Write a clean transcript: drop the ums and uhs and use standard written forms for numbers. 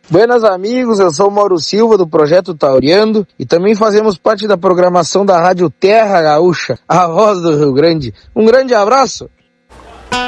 Buenas amigos, eu sou o Mauro Silva do Projeto Tauriando e também fazemos parte da programação da Rádio Terra Gaúcha, a voz do Rio Grande. Um grande abraço!